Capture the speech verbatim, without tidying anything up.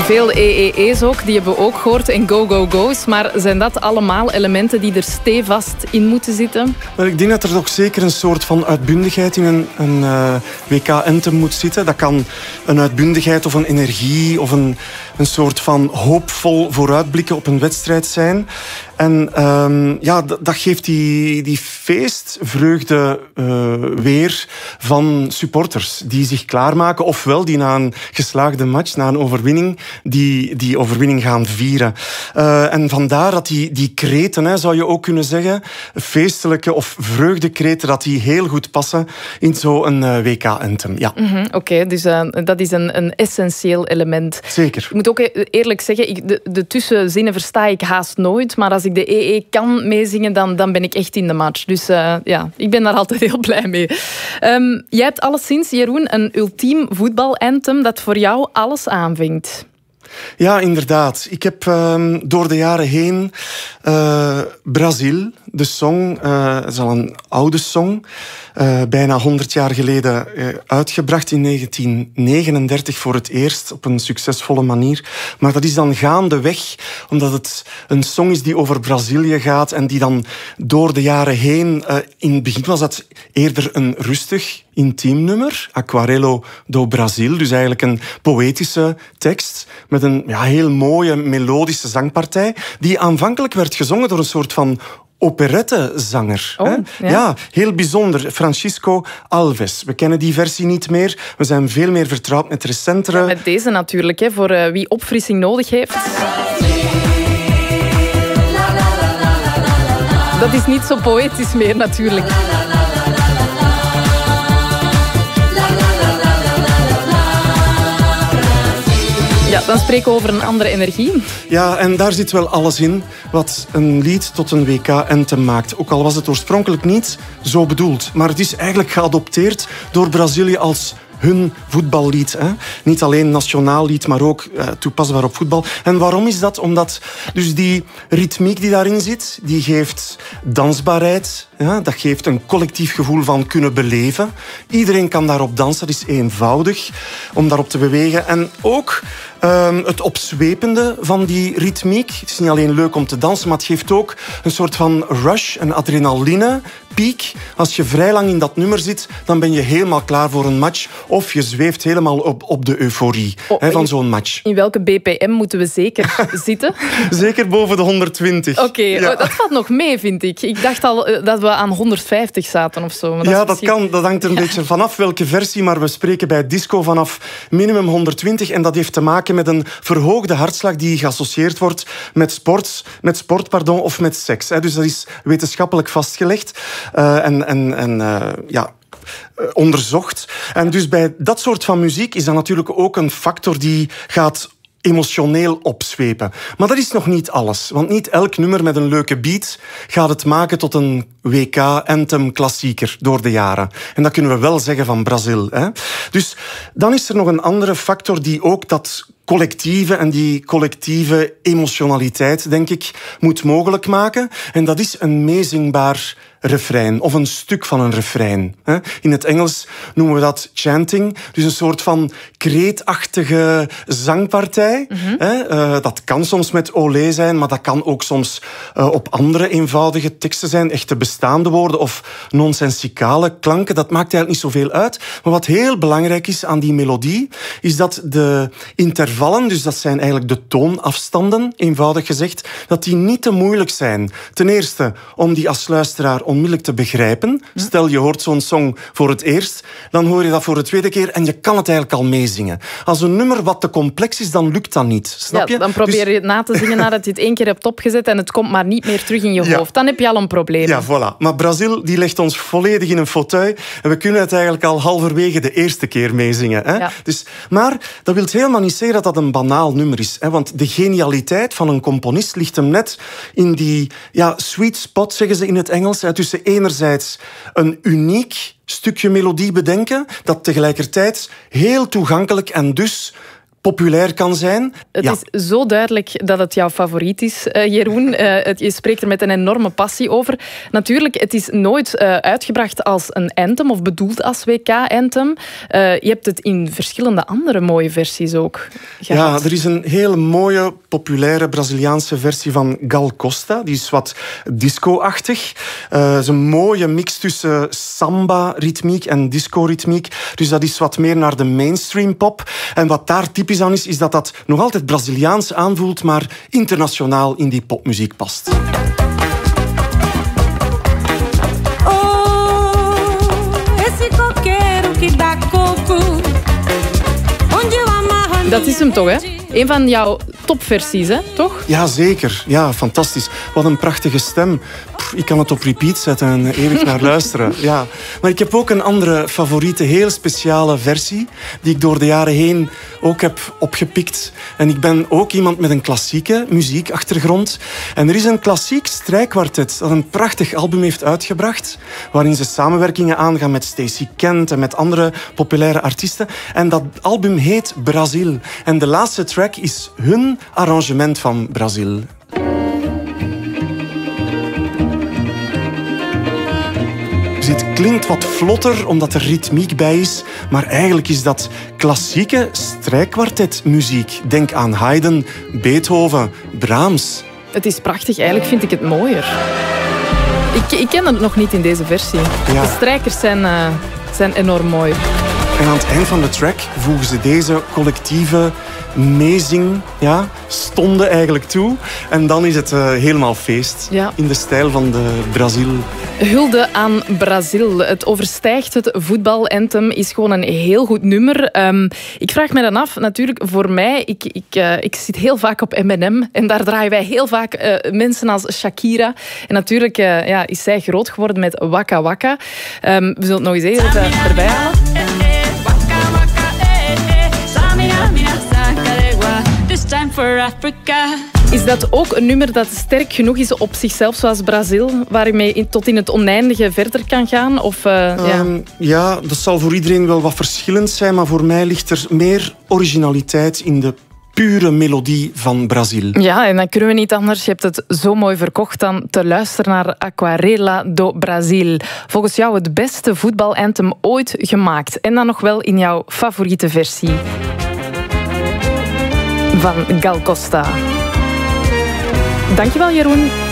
Veel E E E's ook, die hebben we ook gehoord. En go-go-go's. Maar zijn dat allemaal elementen die er stevast in moeten zitten? Wel, ik denk dat er toch zeker een soort van uitbundigheid in een, een uh, W K-anthem moet zitten. Dat kan een uitbundigheid of een energie of een, een soort van hoopvol vooruitblikken op een wedstrijd zijn. En um, ja, d- dat geeft die, die feestvreugde uh, weer van supporters die zich klaarmaken, ofwel die na een geslaagde match, na een overwinning, die, die overwinning gaan vieren. Uh, en vandaar dat die, die kreten, hè, zou je ook kunnen zeggen, feestelijke of vreugdekreten, dat die heel goed passen in zo'n uh, W K-anthem. Ja. Mm-hmm, Oké, okay, dus uh, dat is een, een essentieel element. Zeker. Ik moet ook eerlijk zeggen, ik, de, de tussenzinnen versta ik haast nooit, maar als ik de E E kan meezingen, dan, dan ben ik echt in de match. Dus uh, ja, ik ben daar altijd heel blij mee. Um, jij hebt alleszins, Jeroen, een ultiem voetbalanthem dat voor jou alles aanvinkt. Ja, inderdaad. Ik heb uh, door de jaren heen uh, Brazil, de song, uh, dat is al een oude song, uh, bijna honderd jaar geleden uh, uitgebracht in negentien negenendertig voor het eerst op een succesvolle manier. Maar dat is dan gaandeweg, omdat het een song is die over Brazilië gaat en die dan door de jaren heen, uh, in het begin was dat eerder een rustig, intiem nummer, Aquarello do Brasil, dus eigenlijk een poëtische tekst met een ja, heel mooie melodische zangpartij die aanvankelijk werd gezongen door een soort van operettezanger. Oh, hè? Ja. ja, heel bijzonder. Francisco Alves. We kennen die versie niet meer. We zijn veel meer vertrouwd met recentere... Ja, met deze natuurlijk, hè, voor uh, wie opfrissing nodig heeft. Dat is niet zo poëtisch meer natuurlijk. Ja, dan spreken we over een andere energie. Ja, en daar zit wel alles in wat een lied tot een W K-anthem maakt. Ook al was het oorspronkelijk niet zo bedoeld. Maar het is eigenlijk geadopteerd door Brazilië als hun voetballied. Hè? Niet alleen nationaal lied, maar ook uh, toepasbaar op voetbal. En waarom is dat? Omdat dus die ritmiek die daarin zit, die geeft dansbaarheid. Ja? Dat geeft een collectief gevoel van kunnen beleven. Iedereen kan daarop dansen. Dat is eenvoudig om daarop te bewegen. En ook uh, het opzwepende van die ritmiek. Het is niet alleen leuk om te dansen, maar het geeft ook een soort van rush, een adrenaline piek. Als je vrij lang in dat nummer zit, dan ben je helemaal klaar voor een match. Of je zweeft helemaal op, op de euforie oh, hè, van zo'n match. In welke B P M moeten we zeker zitten? Zeker boven de honderdtwintig. Oké, okay, ja. Dat valt nog mee, vind ik. Ik dacht al dat we aan honderdvijftig zaten of zo. Maar dat ja, misschien... dat kan. Dat hangt er een ja. beetje vanaf welke versie, maar we spreken bij disco vanaf minimum honderdtwintig. En dat heeft te maken met een verhoogde hartslag die geassocieerd wordt met sport, met sport pardon, of met seks. Dus dat is wetenschappelijk vastgelegd. Uh, en en, en uh, ja... onderzocht. En dus bij dat soort van muziek is dat natuurlijk ook een factor die gaat emotioneel opzwepen. Maar dat is nog niet alles. Want niet elk nummer met een leuke beat gaat het maken tot een W K-anthem-klassieker door de jaren. En dat kunnen we wel zeggen van Brazil. Hè? Dus dan is er nog een andere factor die ook dat collectieve en die collectieve emotionaliteit, denk ik, moet mogelijk maken. En dat is een meezingbaar refrein, of een stuk van een refrein. In het Engels noemen we dat chanting, dus een soort van kreetachtige zangpartij. Mm-hmm. Dat kan soms met olé zijn, maar dat kan ook soms op andere eenvoudige teksten zijn, echte bestaande woorden of nonsensicale klanken. Dat maakt eigenlijk niet zoveel uit. Maar wat heel belangrijk is aan die melodie, is dat de intervallen, dus dat zijn eigenlijk de toonafstanden, eenvoudig gezegd, dat die niet te moeilijk zijn. Ten eerste, om die als luisteraar onmiddellijk te begrijpen. Stel, je hoort zo'n song voor het eerst, dan hoor je dat voor de tweede keer en je kan het eigenlijk al meezingen. Als een nummer wat te complex is, dan lukt dat niet. Snap je? Ja, dan probeer je het na te zingen nadat je het één keer hebt opgezet en het komt maar niet meer terug in je ja. hoofd. Dan heb je al een probleem. Ja, voilà. Maar Brazil die legt ons volledig in een fauteuil en we kunnen het eigenlijk al halverwege de eerste keer meezingen. Hè? Ja. Dus, maar dat wil helemaal niet zeggen dat dat een banaal nummer is. Hè? Want de genialiteit van een componist ligt hem net in die ja, sweet spot, zeggen ze in het Engels, hè, tussen enerzijds een uniek stukje melodie bedenken, dat tegelijkertijd heel toegankelijk en dus populair kan zijn. Het ja. is zo duidelijk dat het jouw favoriet is, uh, Jeroen. Uh, het, je spreekt er met een enorme passie over. Natuurlijk, het is nooit uh, uitgebracht als een anthem of bedoeld als W K-anthem. Uh, je hebt het in verschillende andere mooie versies ook gehad. Ja, er is een hele mooie, populaire Braziliaanse versie van Gal Costa. Die is wat disco-achtig. Uh, het is een mooie mix tussen samba-ritmiek en disco-ritmiek. Dus dat is wat meer naar de mainstream pop. En wat daar typisch aan is, is dat dat nog altijd Braziliaans aanvoelt, maar internationaal in die popmuziek past. Dat is hem toch, hè? Een van jouw topversies, hè? Toch? Ja, zeker. Ja, fantastisch. Wat een prachtige stem. Pff, ik kan het op repeat zetten en eeuwig naar luisteren. Ja. Maar ik heb ook een andere favoriete, heel speciale versie, die ik door de jaren heen ook heb opgepikt. En ik ben ook iemand met een klassieke muziekachtergrond. En er is een klassiek strijkkwartet dat een prachtig album heeft uitgebracht, waarin ze samenwerkingen aangaan met Stacey Kent en met andere populaire artiesten. En dat album heet Brazil. En de laatste track is hun arrangement van Brazil. Dus het klinkt wat vlotter omdat er ritmiek bij is, maar eigenlijk is dat klassieke strijkkwartetmuziek. Denk aan Haydn, Beethoven, Brahms. Het is prachtig, eigenlijk vind ik het mooier. Ik, ik ken het nog niet in deze versie. Ja. De strijkers zijn, uh, zijn enorm mooi. En aan het eind van de track voegen ze deze collectieve meezing, ja, stonden eigenlijk toe. En dan is het uh, helemaal feest. Ja. In de stijl van de Brazil. Hulde aan Brazil. Het overstijgt het voetbalanthem, is gewoon een heel goed nummer. Um, ik vraag me dan af, natuurlijk, voor mij, ik, ik, uh, ik zit heel vaak op M en M en daar draaien wij heel vaak uh, mensen als Shakira. En natuurlijk uh, ja, is zij groot geworden met Waka Waka. Um, we zullen het nog eens even erbij halen. Is dat ook een nummer dat sterk genoeg is op zichzelf, zoals Brazil, waarmee je tot in het oneindige verder kan gaan? Of, uh, ja. Um, ja, dat zal voor iedereen wel wat verschillend zijn, maar voor mij ligt er meer originaliteit in de pure melodie van Brazil. Ja, en dan kunnen we niet anders. Je hebt het zo mooi verkocht dan te luisteren naar Aquarela do Brasil. Volgens jou het beste voetbalanthem ooit gemaakt. En dan nog wel in jouw favoriete versie van Gal Costa. Dankjewel, Jeroen.